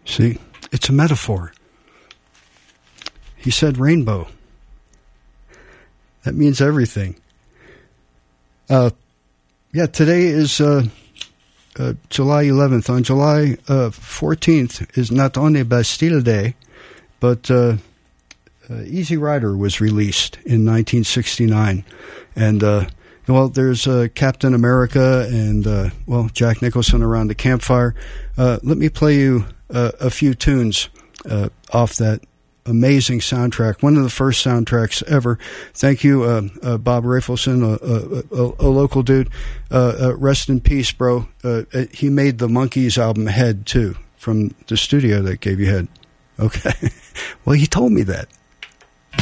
See, it's a metaphor. He said rainbow. That means everything. Today is July 11th. On July 14th is not only Bastille Day, but Easy Rider was released in 1969. And, there's Captain America and, Jack Nicholson around the campfire. Let me play you a few tunes off that amazing soundtrack, one of the first soundtracks ever. Thank you, Bob Rafelson, a local dude. Rest in peace, bro. He made the Monkees album Head, too, from the studio that gave you Head. Okay. Well, he told me that.